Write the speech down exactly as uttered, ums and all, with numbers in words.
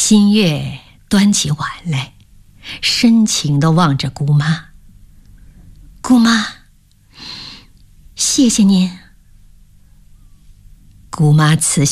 新月端起碗来，深情地望着姑妈。姑妈，谢谢您。姑妈慈